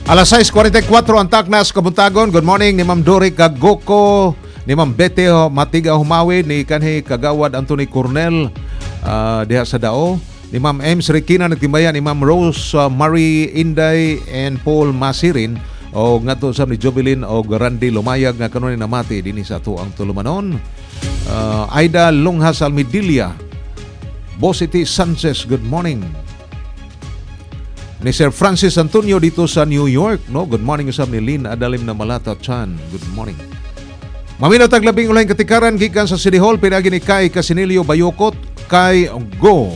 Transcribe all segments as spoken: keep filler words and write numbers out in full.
Alas sais kuwarenta y kwatro ang taknas kabuntagon. Good morning ni Ma'am Dory Kagoko, ni Ma'am Bete Matiga Humawi, ni kanhi Kagawad Anthony Cornel uh, diha sa Dao, ni Ma'am M. Srikina nagtimbayan, ni Ma'am Rose uh, Marie Inday and Paul Masirin o ngadto sa ni Jovelyn o Randy Lumayag nga kanunay namati dinhi sa tuang tulumanon. uh, Aida Lunghas Almidilla, Bosity Sanchez, good morning. Ni Sir Francis Antonio dito sa New York, no? Good morning usab ni Lynn Adalim na Malata Chan. Good morning. Maminaw taglabing ulang katikaran gikan sa City Hall pinagi ni Kay Casinilio Bayokot, Kay Go.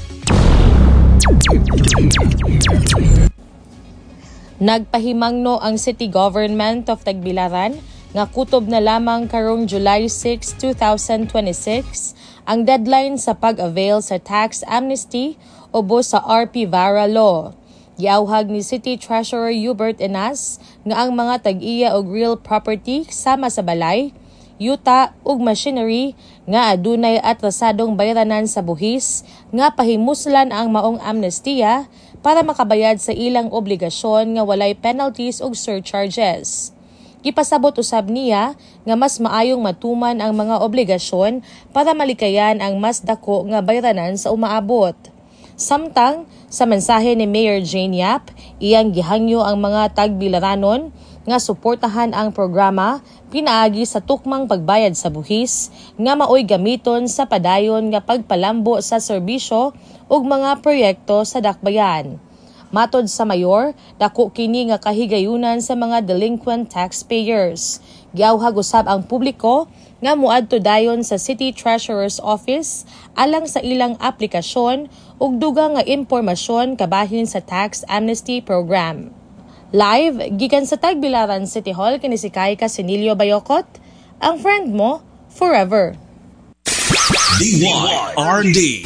Nagpahimangno ang City Government of Tagbilaran nga kutob na lamang karong July sixth, twenty twenty-six ang deadline sa pag-avail sa tax amnesty ubos sa R P Vara Law. Giawhag ni City Treasurer Hubert Enas nga ang mga tag-iya og real property sama sa balay, yuta ug machinery nga adunay atrasadong bayranan sa buhis nga pahimuslan ang maong amnestiya para makabayad sa ilang obligasyon nga walay penalties ug surcharges. Gipasabot usab niya nga mas maayong matuman ang mga obligasyon para malikayan ang mas dako nga bayranan sa umaabot. Samtang, sa mensahe ni Mayor Jane Yap, iyang gihangyo ang mga tagbilaranon nga suportahan ang programa pinaagi sa tukmang pagbayad sa buhis nga maoy gamiton sa padayon nga pagpalambo sa serbisyo ug mga proyekto sa dakbayan. Matod sa mayor, dako kini nga kahigayunan sa mga delinquent taxpayers. Giawhag usab ang publiko nga muadto dayon sa City Treasurer's Office alang sa ilang aplikasyon ug dugang nga impormasyon kabahin sa tax amnesty program. Live gikan sa Tagbilaran City Hall kini si Kay Casinilio Bayokot, ang friend mo forever. D Y R D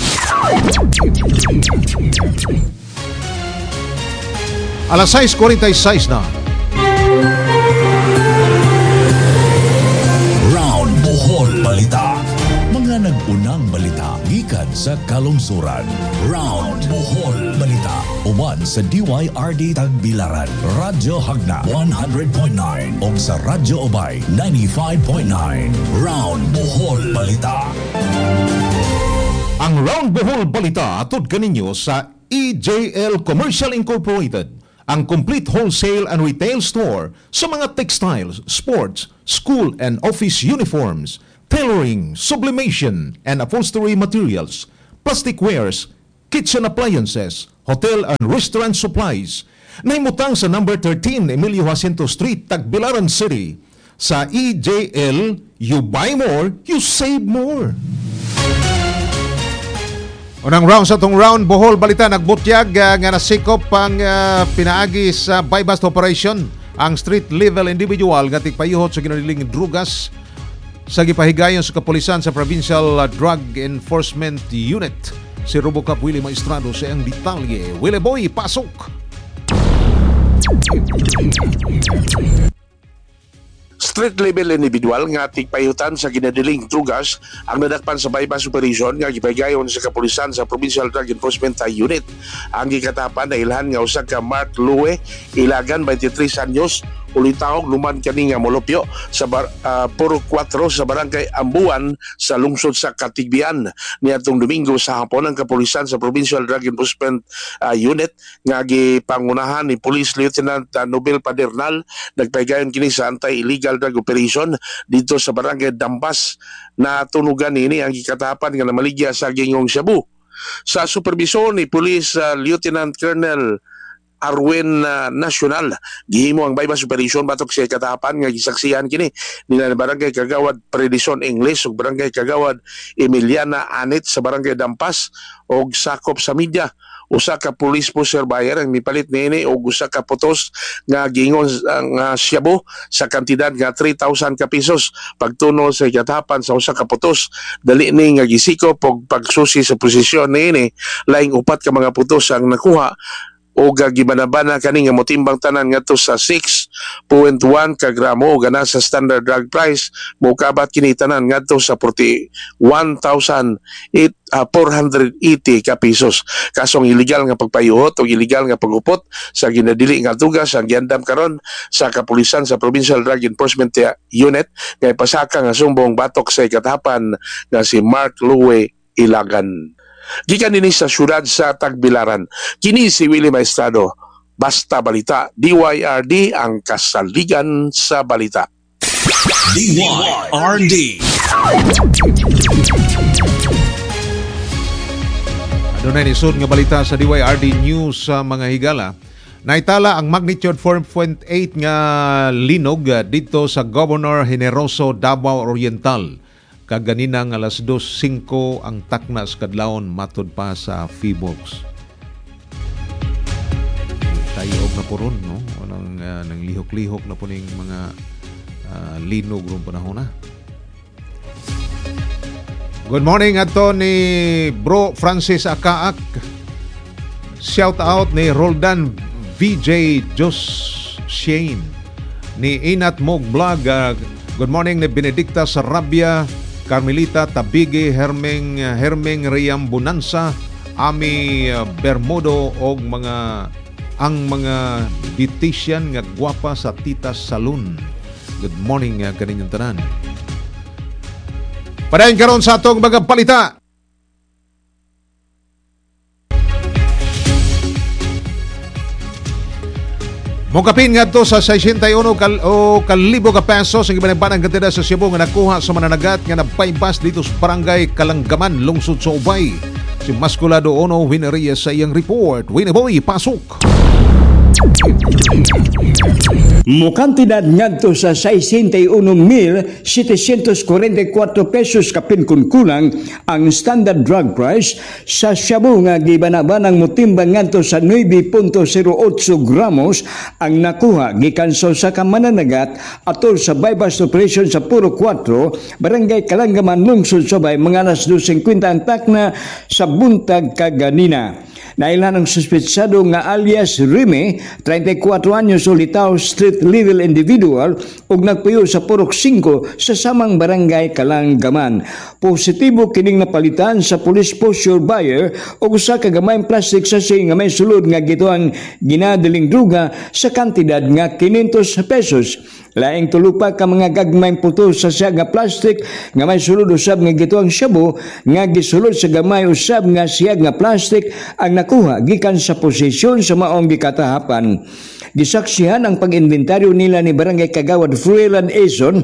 Alas sais kuwarenta y sais na. Round Bohol Balita. Mga nag-unang balita gikan sa kalungsuran. Round Bohol Balita. Uban sa D Y R D Tagbilaran, Radyo Hagna one hundred point nine ug sa Radyo Obay ninety-five point nine. Round Bohol Balita. Ang Round Bohol Balita atod kaninyo sa E J L Commercial Incorporated, ang complete wholesale and retail store sa mga textiles, sports, school and office uniforms, tailoring, sublimation and upholstery materials, plastic wares, kitchen appliances, hotel and restaurant supplies. Naimutang sa number thirteen Emilio Jacinto Street, Tagbilaran City. Sa E J L, you buy more, you save more. Unang round sa itong Round Bohol Balita, nagbutyag uh, nga nasikop ang uh, pinaagi sa buy-bust operation ang street level individual nga tigpayuhot sa ginaliling drugas sa gipahigayon sa kapulisan sa Provincial Drug Enforcement Unit. Si Robocop Willie Maestrado sa ang detalye. Willie Boy, pasok! Street level individual nga tigpayutan sa ginadiling drugas ang nadakpan sa buy-bust operation nga gipahigayon sa kapulisan sa Provincial Drug Enforcement Unit. Ang gikatapan na ilhan nga usa ka Mark Lue, ilagan twenty-three anyos, ulitawog luman kani nga molopyo sa bar, uh, Puro four sa barangay Ambuan sa lungsod sa Katigbian. Niadtong Domingo sa hapon ang kapulisan sa Provincial Drug Enforcement uh, Unit nga gipangunahan ni Police Lieutenant uh, Nobel Padernal nagpahigayon kini sa anti-illegal drug operation dito sa barangay Dambas na tunugan nini ang gikatapan nga namaligya sa gingong Shabu. Sa supervisor ni Police uh, Lieutenant Colonel Arwen uh, National, gihimo ang buy-bust operation batok sa katapan nga gisaksihan kini nila barangay Kagawad Predison English ug barangay Kagawad Emiliana Anit sa barangay Dampas og sakop sa media. Usa ka police po surveyor ang mipalit niini og usa ka putos nga gingon nga uh, Shabu sa kantidad nga three thousand ka pesos pagtuno sa katapan sa usa ka putos. Dali ni nga gisikop og pagsusi sa posisyon niini, laing upat ka mga putos ang nakuha o gibanabana kani nga motimbang tanan ngadto sa six point one ka gramo gana sa standard drug price mokabat kini tanan ngadto sa forty-one thousand four hundred eighty ka pesos. Kasong illegal nga pagpayuhot o illegal nga pagupot sa ginadili nga tugas ang giandam karon sa kapulisan sa Provincial Drug Enforcement Unit nga ipasaka nga sumbong batok sa ikatahapan nga si Mark Louie Ilagan. Gikan din sa syudad sa Tagbilaran. Kini si Willie Maestrado. Basta Balita, D Y R D ang kasaligan sa balita. D Y R D. Ano na nisod nga balita sa D Y R D News sa mga higala. Naitala ang magnitude four point eight nga linog dito sa Governor Generoso, Davao Oriental. Kaganinang alas dos singko ang taknas kadlawon matod pa sa Feebox. Tayog na po ron, no? Walang uh, nang lihok-lihok na po ning mga uh, linog ron panahon na. Good morning ato ni Bro Francis Akaak. Shout out ni Roldan V J Jos Shane. Ni Inat Mog Vlog. Uh, good morning ni Benedicta Sarabia. Carmelita Tabigi, Hermeng Hermeng Riam Bonanza, Ami Bermudo og mga ang mga beautician nga gwapa sa Tita Salon. Good morning uh, kaninyong tanan. Padayon karon sa atong mga palita. Mokapin nga to sa sixty-one kal o kalibo ka pesos ang ibanang kantidad sa Cebu nga nakuha sa mananagat nga nagpaybas dito sa barangay Kalanggaman, lungsod sa Ubay. Si Masculado Ono Wineria sa iyang report. Wineboy, pasok! Mokantidad ngadto sa sixty-one mil setecentos cuarenta-cuatro pesos kapin kun kulang ang standard drug price sa shabu nga gibanabanang motimbang ngadto sa nine point zero eight gramos ang nakuha gikan sa ka mananagat atol sa bypass operation sa Puro four, barangay Kalanggaman, lungsod Subay, mga alas two fifty ang takna sa buntag kaganina. Nailan ang suspetsado nga alias Rime, thirty-four anyos ulitaw street level individual ug nagpuyo sa Purok five sa samang barangay Kalanggaman. Positibo kining napalitan sa police posture buyer ug usa ka gamayng plastic sachet nga may sulod nga gituang ginadaling druga sa kantidad nga quinientos pesos. Laing tulupa ka mga gagmayng puto sa siya nga plastic nga may sulod usab nga gituang shabu nga gisulod sa gamay usab nga siya nga plastic ang nakuha gikan sa posisyon sa maong gikatahapan. Gisaksihan ang pag-inventaryo nila ni Barangay Kagawad Fruelan Eson,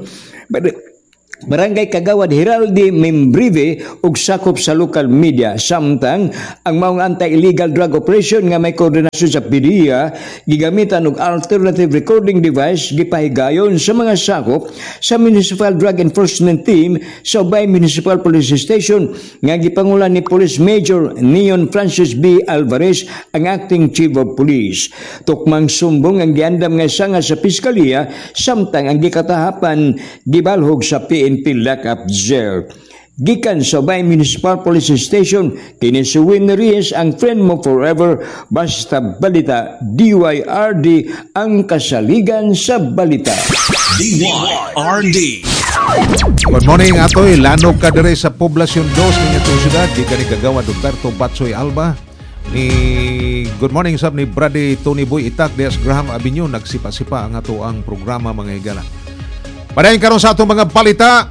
Barangay Kagawad Heraldi Membrive ug sakop sa local media. Samtang ang maong anti-illegal drug operation nga may koordinasyon sa P D E A gigamitan og alternative recording device gipahigayon sa mga sakop sa Municipal Drug Enforcement Team sa Ubay Municipal Police Station nga gipangulan ni Police Major Neon Francis B. Alvarez, ang acting Chief of Police. Tukmang sumbong ang giandam nga sanga sa Piskalya, samtang ang gikatahapan gibalhog sa P N P Lockup Jail. Gikan sa Ubay Municipal Police Station, kini si Win Reyes, ang friend mo forever. Basta Balita, D Y R D ang kasaligan sa balita. D Y R D. Good morning atoy, lanog ka dire sa Poblasyon two ng itong syudad. Di ka ni Kagawad Roberto Batsoy Alba. Ni good morning sab ni Brady Tony Boy Itak Dias Graham Avenue. Nagsipa-sipa ang ato ang programa mga higala. Padayon karon sa atong mga palita.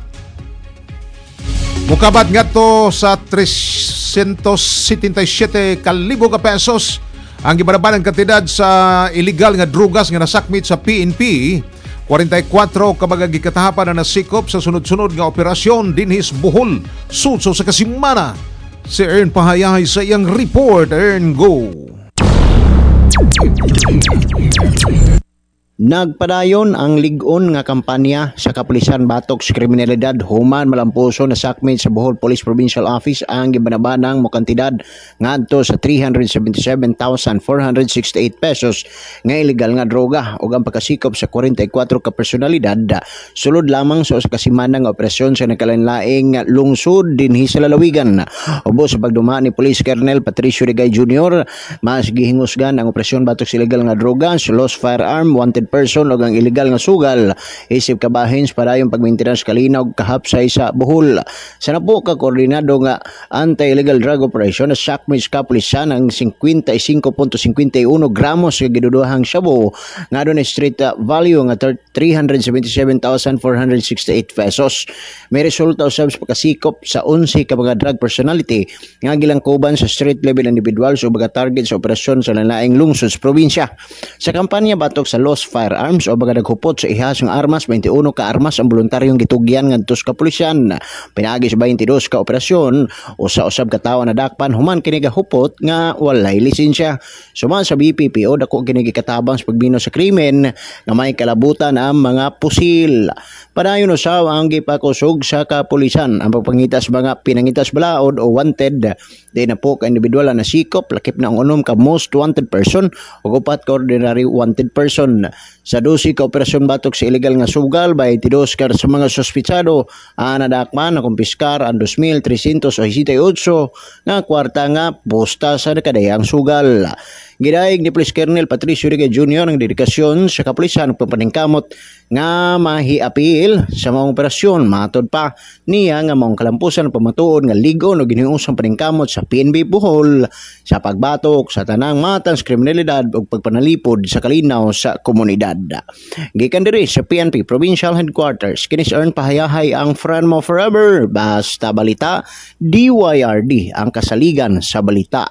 Mukabat nga to sa three hundred seventy-seven kalibo ka pesos ang gibanabanang kantidad sa illegal nga drugas nga nasakmit sa P N P. forty-four kabaga gikatahapan na nasikop sa sunod-sunod nga operasyon dinhis Bohol, sudso sa kasimana. Si Ern Pahayahay sa iyang report. Ern, go! Nagpadayon ang lig-on nga kampanya sa kapulisan batok sa kriminalidad human malampuso na sakmit sa Bohol Police Provincial Office ang gibanabanang mo kantidad ngadto sa three hundred seventy-seven thousand four hundred sixty-eight pesos nga illegal nga droga ug ang pagkasikop sa forty-four ka personalidad sulod lamang sa usa ka semana nga operasyon sa nakalanlaing lungsod dinhi sa lalawigan. Ubos sa pagduma ni Police Colonel Patricio Rigay Junior, mas gihingusgan ang operasyon batok sa illegal nga droga, sa lost firearm, wanted person o ang illegal nga sugal isip kabahin sa parayong pagmaintenas kalinaw kahapsay sa Bohol. Sa napo ka koordinado nga anti-illegal drug operation na sakmit sa kapulisan ang fifty-five point five one gramos nga giduduhang shabu nga adunay street value nga three hundred seventy-seven thousand four hundred sixty-eight pesos. May resulta usab sa pagkasikop sa eleven ka mga drug personality nga gilangkuban sa street level individuals o mga target sa operasyon sa lalaing lungsod sa probinsya. Sa kampanya batok sa lost firearms o baga naghupot sa ihas ng armas, twenty-one ka armas ang voluntaryong gitugyan ngadto sa kapulisan. Pinaagi sa twenty-two ka operasyon o sa usab ka tawo na dakpan human kini gahupot nga walay lisensya. Suma sa B P P O dako kini gikatabang sa pagbino sa krimen nga may kalabutan ang mga pusil. Padayon usaw ang gipakusog sa kapulisan ang pagpangitas mga pinangitas balaod o wanted di na po ka individual na sikop lakip na ang unom ka most wanted person o upat ka ordinary wanted person. Sa twelve ka operasyon batok sa illegal nga sugal by tidos ka sa mga sospitsado ang nadakman na kumpiskar ang two thousand three hundred eighty-eight nga kwarta nga posta sa nakadayang sugal. Gidaig ni Police Colonel Patricio Rigay Junior ang dedikasyon sa kapulisan ug pagpaningkamot nga mahi-apil sa mga operasyon. Matod pa niya nga maong kalampusan pamatuod nga ligon o giniusang paningkamot sa P N B Bohol sa pagbatok sa tanang matang sa kriminalidad ug pagpanalipod sa kalinaw sa komunidad. Gikan diri sa P N P Provincial Headquarters, kinis earn pahayahay ang friend mo forever. Basta balita, D Y R D ang kasaligan sa balita.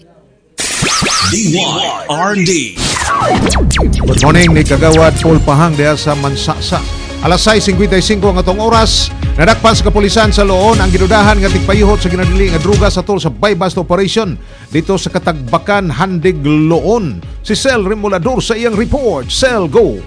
D Y R D. Good morning ni Kagawad Paul Pahang diha sa Mansasa. Alas six fifty-five ang atong oras. Nadakpan sa kapulisan sa Loon ang gidudahan nga tigpayuhot sa ginadili nga druga sa tol sa buy-bust operation dito sa Katagbakan, Handig, Loon. Si Sel Remolador sa iyang report. Sel, go!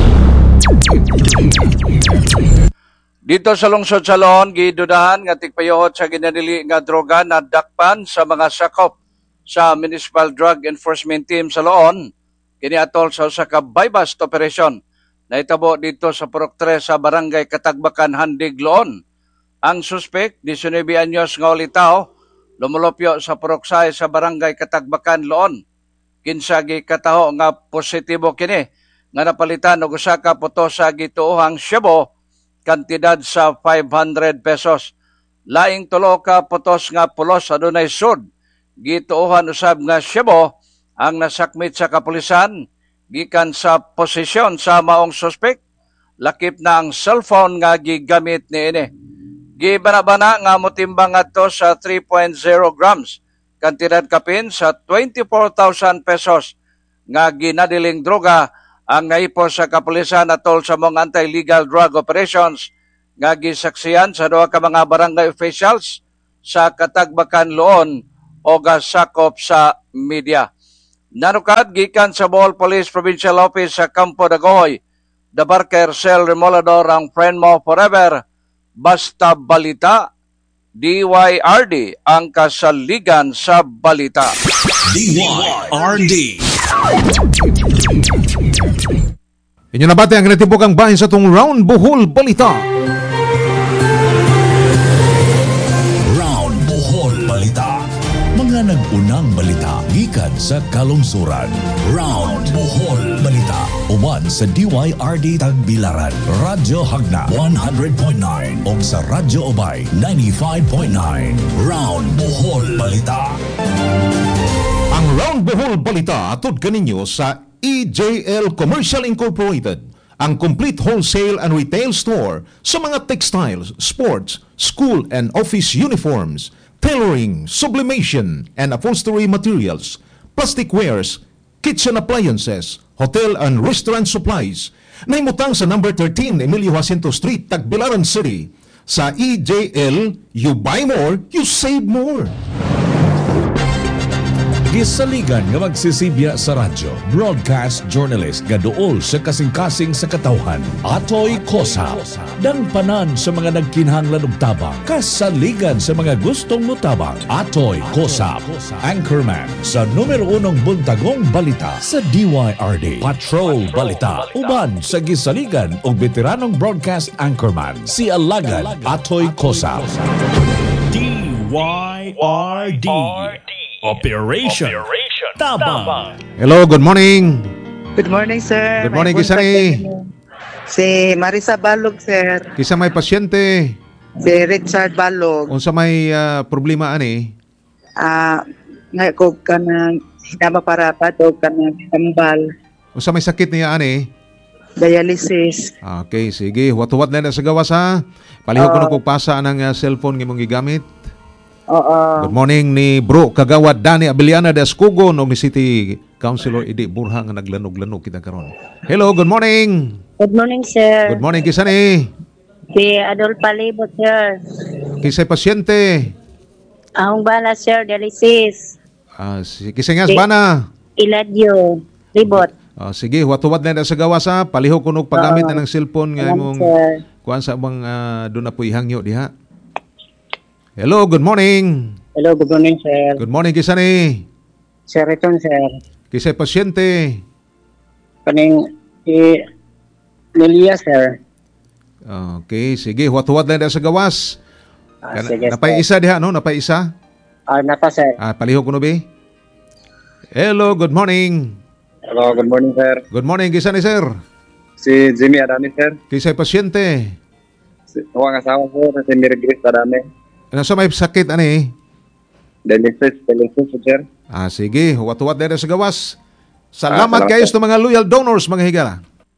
Dito sa lungsod sa Loon, gidudahan nga tigpayuhot sa ginadili nga droga na dakpan sa mga sakop sa Municipal Drug Enforcement Team sa Loon. Kini atol sa usa ka buy-bust operation na itabo dito sa Purok three sa Barangay Katagbakan, Handig, Loon. Ang suspect, nineteen anyos nga ulitao, lumulupyo sa Purok five sa Barangay Katagbakan, Loon. Kinsagi kataho nga positibo kini nga napalitan og usa ka puto sa gituohang shabu kantidad sa five hundred pesos. Laing tulo ka putos nga pulos adunay sud. Gituohan usab nga shabu ang nasakmit sa kapulisan gikan sa posisyon sa maong suspect. Lakip na ang cellphone nga gigamit niini. Gibanabana nga motimbang adto sa three point zero grams kantidad kapin sa twenty-four thousand pesos nga ginadiling droga ang naipos sa kapulisan atol sa mga anti-legal drug operations nga gisaksiyan sa duha ka mga barangay officials sa Katagbakan, Loon o gasakop sa media. Nanukad gikan sa Bohol Police Provincial Office sa Campo Dagohoy, the Barker Sel Remolador ang friend mo forever. Basta balita, D Y R D ang kasaligan sa balita. D Y R D. Inyo nabati ang kinatibukang bahin sa itong Round Bohol Balita. Round Bohol Balita. Mga nag-unang balita gikan sa kalungsuran. Round Bohol Balita. Uban sa D Y R D Tagbilaran, Radyo Hagna one hundred point nine o sa Radyo Obay ninety-five point nine. Round Bohol Balita. Ang Round Bohol Balita atod kaninyo sa E J L Commercial Incorporated, ang complete wholesale and retail store sa mga textiles, sports, school and office uniforms, tailoring, sublimation and upholstery materials, plastic wares, kitchen appliances, hotel and restaurant supplies. Naimutang sa number thirteen Emilio Jacinto Street, Tagbilaran City. Sa E J L, you buy more, you save more. Gisaligan nga magsisibya sa radyo, broadcast journalist nga duol sa kasing-kasing sa katawhan. Atoy Kosa, dangpanan sa mga nagkinahanglan og tabang, kasaligan sa mga gustong mutabang. Atoy Kosa, anchorman sa numero unong buntagong balita sa D Y R D. Patrol Balita, uban sa gisaligan og veteranong broadcast anchorman, si Alagad Atoy Kosa. D Y R D Operation Tabang. Hello, good morning. Good morning, sir. Good morning, May Kisani. punta Si Marisa Balog, sir. Kisa may pasyente, Si Richard Balog. unsa may ah, problema ani? Ah, nga ko ka na hinama para patog ka na tambal. Unsa may sakit niya ani? Dialysis. Okay, sige. Huwat-huwat na na sa gawas ha. Palihog ko Ah. na kung pasa ng ah, cellphone nga mong gigamit. Oo. Good morning ni Bro Kagawad Dani Abiliana de Ascugo og ni City Councilor Idi Burha nga naglanog-lanog kita karon. Hello, good morning. Good morning, sir. Good morning kisa ni. Si Adol Palibot, sir. Kisa pasyente. Ahong bala, sir, dialysis. Ah, si kisa nga Di- bana. Iladyo, Libot. Ah, sige, huwat-huwat na na sa gawas ha. Palihog ko og paggamit na ng cellphone nga Salamat, imong sir. kuan sa bang uh, doon na po ihangyo diha. Hello, good morning. Hello, good morning, sir. Good morning kisa ni. Sir, return, sir. Kisa pasyente. Kaning si Lilia, sir. Okay, sige, huwat-huwat na na sa gawas. Ah, Kana- sige, napay sir. isa diha no, napay isa. Ah, napa, sir. Ah, palihog ko no be. Hello, good morning. Hello, good morning, sir. Good morning kisa ni sir. Si Jimmy Adami, sir. Kisa pasyente. Si Huwag asawa, sir. Si Mary Grace Adami. Ano sa may sakit ani? Dialysis, dialysis, sir. Ah, sige, huwat-huwat na na sa gawas. Ah, salamat, Salamat kayo sa mga loyal donors mga higala.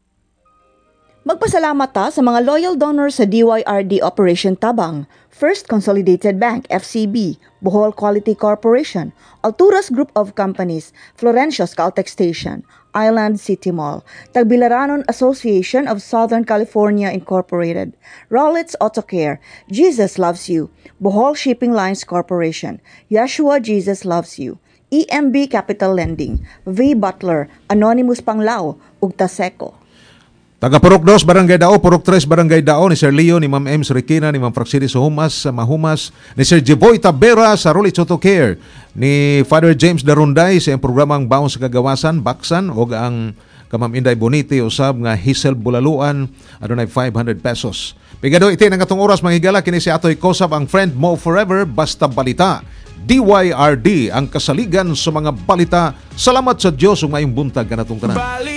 Magpasalamat ta sa mga loyal donors sa D Y R D Operation Tabang, First Consolidated Bank, F C B, Bohol Quality Corporation, Alturas Group of Companies, Florencios Caltex Station, Island City Mall, Tagbilaranon Association of Southern California Incorporated, Rollets Auto Care, Jesus Loves You, Bohol Shipping Lines Corporation, Yeshua Jesus Loves You, E M B Capital Lending, V. Butler, Anonymous Panglao, ug Taseco. Taga Purok dos, Barangay Dao, Purok tres, Barangay Dao, ni Sir Leo, ni Ma'am M. Sirikina, ni Ma'am Praxidi Suhumas, sa Mahumas, ni Sir Jeboy Tabera sa Rollits Auto Care, ni Father James Darunday sa iyang programang Baon sa Kagawasan, Baksan, o ang Kamam Inday Bonite, usab nga Hisel Bulaluan, adunay five hundred pesos. Pigado iti ng atong oras, mga higala, kini si Atoy Kosab, ang friend mo forever, basta balita. D Y R D, ang kasaligan sa mga balita. Salamat sa Diyos, ngayong buntag kanatong tanan.